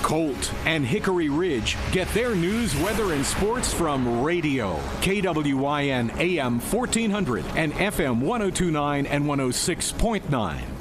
Colt and Hickory Ridge get their news, weather, and sports from radio. KWYN AM 1400 and FM 1029 and 106.9.